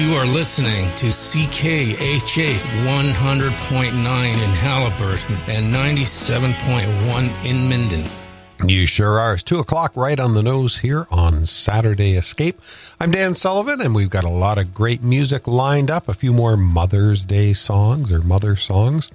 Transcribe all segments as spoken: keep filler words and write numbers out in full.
You are listening to C K H A one hundred point nine in Halliburton and ninety-seven point one in Minden. You sure are. It's two o'clock right on the nose here on Saturday Escape. I'm Dan Sullivan, and we've got a lot of great music lined up, a few more Mother's Day songs or mother songs.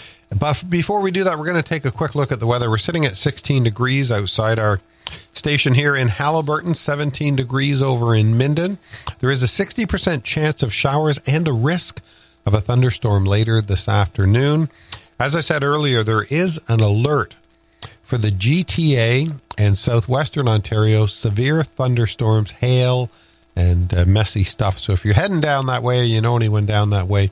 But before we do that, we're going to take a quick look at the weather. We're sitting at sixteen degrees outside our station here in Halliburton, seventeen degrees over in Minden. There is a sixty percent chance of showers and a risk of a thunderstorm later this afternoon. As I said earlier, there is an alert for the G T A and southwestern Ontario, severe thunderstorms, hail, and uh, messy stuff. So if you're heading down that way, or you know anyone down that way,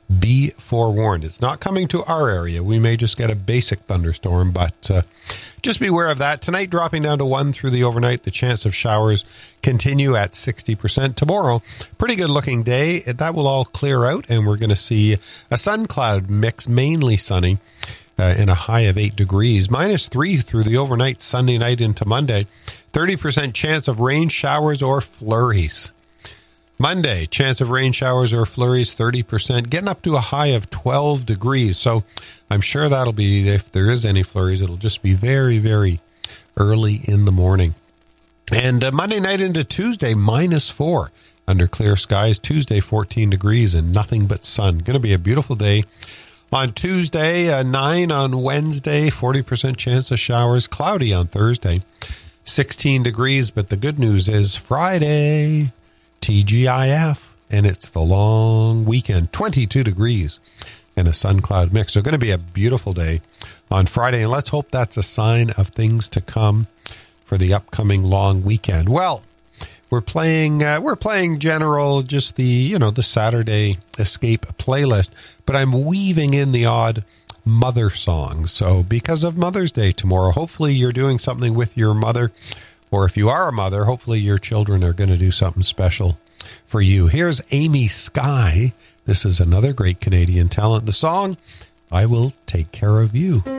be forewarned. It's not coming to our area. We may just get a basic thunderstorm, but uh, just be aware of that. Tonight, dropping down to one through the overnight. The chance of showers continue at sixty percent. Tomorrow, pretty good looking day. That will all clear out, and we're going to see a sun cloud mix, mainly sunny, uh, in a high of eight degrees. Minus three through the overnight, Sunday night into Monday. thirty percent chance of rain, showers, or flurries. Monday, chance of rain, showers, or flurries, thirty percent, getting up to a high of twelve degrees. So I'm sure that'll be, if there is any flurries, it'll just be very, very early in the morning. And uh, Monday night into Tuesday, minus four under clear skies. Tuesday, fourteen degrees and nothing but sun. Going to be a beautiful day. On Tuesday, uh, nine on Wednesday, forty percent chance of showers. Cloudy on Thursday, sixteen degrees. But the good news is Friday, T G I F, and it's the long weekend, twenty-two degrees and a sun cloud mix. So going to be a beautiful day on Friday, and let's hope that's a sign of things to come for the upcoming long weekend. Well, we're playing uh, we're playing general, just the, you know, the Saturday Escape playlist, but I'm weaving in the odd mother song. So because of Mother's Day tomorrow, hopefully you're doing something with your mother. Or if you are a mother, hopefully your children are going to do something special for you. Here's Amy Sky. This is another great Canadian talent. The song, I Will Take Care of You.